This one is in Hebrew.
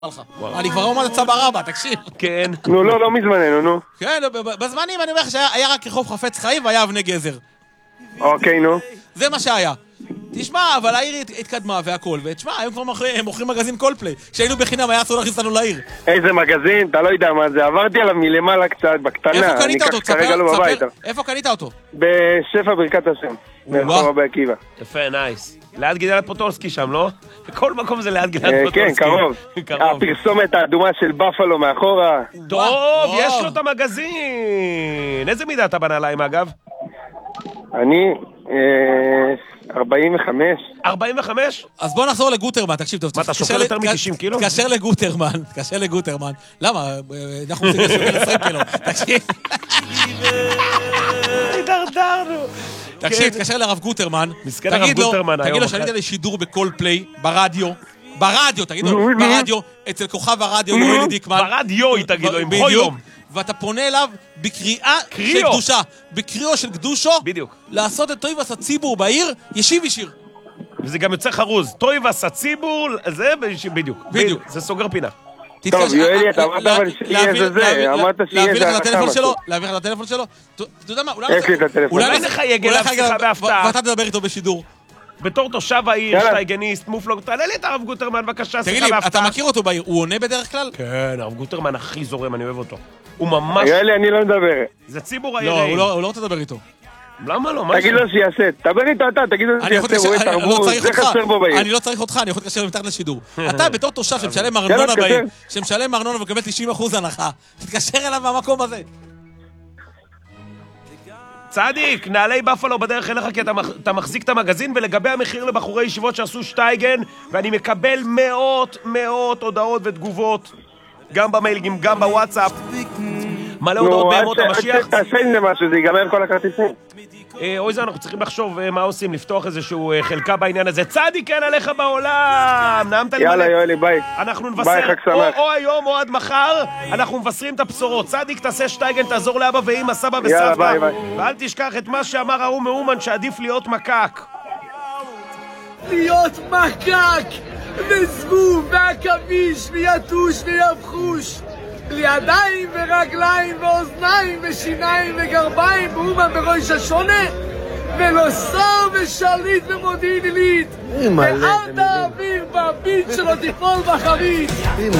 אני כבר עומד צבא רבא, תקשיב. כן. נו, לא מזמננו, נו. כן, בזמנים אני אומר לך שהיה רק רחוב חפץ חיים והיה אבני גזר. אוקיי, נו. זה מה שהיה. תשמע, אבל העיר התקדמה והכל, ותשמע, היום כבר מוכרים מגזין קולפליי. כשהיינו בחינם היה אסור להכניס לנו לעיר. איזה מגזין, אתה לא יודע מה זה, עברתי עליו מלמעלה קצת, בקטנה. איפה קנית אותו? כרגע לא בבית. איפה קנית אותו? בשפע ברכת השם. ברחוב רבי עקיבא. יפה, נייס. ליד גלעד פוטולסקי שם, לא? כל מקום זה ליד גלעד פוטולסקי. כן, קרוב. הפרסומת האדומה של בפלו מאחורה. טוב, יש לו את המגזין. איזה מידה אתה בנעליים, אגב? אני 45. 45? אז בוא נחזור לגוטרמן, תקשיב טוב. מה, אתה שוקל יותר מ-90 קילו? תקשר לגוטרמן. למה? אנחנו רוצים לשוקל 20 קילו. תקשיב. הידרדרנו. תקשיב, תקשר לרב גוטרמן. מסכן הרב גוטרמן היום. תגיד לו שאני הייתי לשידור בקולפליי, ברדיו, תגיד לו, ברדיו, אצל כוכב הרדיו יואל דיקמן. ברדיו, תגיד לו, עם חויום. ואתה פונה אליו בקריאה של קדושה, בקריאו של קדושו, בדיוק. לעשות את טויבס הציבור בעיר, ישיב ישיר. וזה גם יוצא חרוז. טויבס הציבור, זה בדיוק. בדיוק. זה סוגר פינה. טוב, יואלי, אתה אמרת אבל שיהיה זה, אמרת שיהיה זה להעביר לך לטלפון שלו? אתה יודע מה, יש לי את הטלפון. אולי נחייג אליו שיחה בהפתעה. ואתה תדבר איתו בשידור. בתור תושב העיר, שטייגניסט, מופלוג, תעלה לי את הרב גוטרמן, בבקשה, שיחה בהפתעה. תגיד לי, אתה מכיר אותו בעיר? הוא עונה בדרך כלל? כן, הרב גוטרמן הכי זורם, אני אוהב אותו. הוא ממש... יואלי, אני לא מדבר. זה ציבור העיראים. לא, הוא לא רוצה לדבר איתו. למה לא? תגיד לו שיעשה, תדבר איתו אתה, תגיד לו שיעשה, הוא תרבות, זה חסר בו בעיר. אני לא צריך אותך, אני יכול להתקשר מתחת לשידור. אתה בתור תושב שמשלם ארנונה בעיר, שמשלם ארנונה ומקבל 90% הנחה, תתקשר אליו מהמקום הזה. צדיק, נעלי בפלו בדרך אליך כי אתה מחזיק את המגזין, ולגבי המחיר לבחורי ישיבות שעשו שטייגן, ואני מקבל מאות הודעות ותגובות, גם במיילים, גם בוואטסאפ. מלא הודעות בימות המשיח. תעשה עם זה משהו, זה ייגמר כל הכרטיסים. אוי זה, אנחנו צריכים לחשוב מה עושים, לפתוח איזשהו חלקה בעניין הזה. צדיק אין עליך בעולם! נעמת לי יאללה יואלי, ביי. אנחנו נבשר, או היום או עד מחר, אנחנו מבשרים את הבשורות. צדיק תעשה שטייגן, תעזור לאבא ואמא, סבא וסבתא. ואל תשכח את מה שאמר ההוא מאומן, שעדיף להיות מקק. להיות מקק! וזבוב והכביש ויתוש ויבחוש, לידיים ורגליים ואוזניים ושיניים וגרביים, באומן בראש השונה, ולוסר ושליט ומודיעין עילית, ואל תעביר בביט שלו תיפול בחבית.